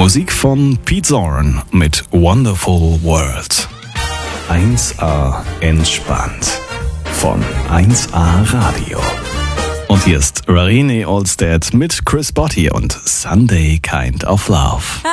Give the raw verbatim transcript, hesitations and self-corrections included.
Musik von Pete Zorn mit Wonderful World. eins A entspannt von eins A Radio. Und hier ist Rene Olstead mit Chris Botti und Sunday Kind of Love.